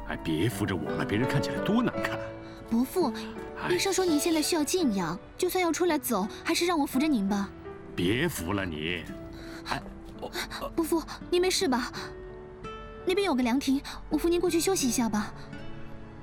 哎，别扶着我了，别人看起来多难看。 伯父，医生说您现在需要静养，就算要出来走，还是让我扶着您吧。 别扶了你。哎， 伯父，您没事吧？那边有个凉亭，我扶您过去休息一下吧。